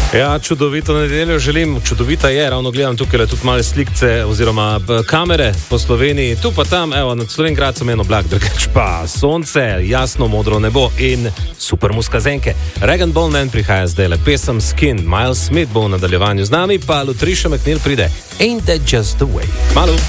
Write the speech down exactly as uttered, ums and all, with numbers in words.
Ja, čudovito nedeljo želim, čudovita je, ravno gledam tukaj tudi male slikce oziroma kamere po Sloveniji, tu pa tam, evo, nad Slovenjgradcem eno blag, drugač pa sonce, jasno modro nebo in super muskazenke. Regan Bowman prihaja zdaj le pesem Skin, Miles Smith bo v nadaljevanju z nami, pa Lutriša McNeil pride. Ain't that just the way? Malu.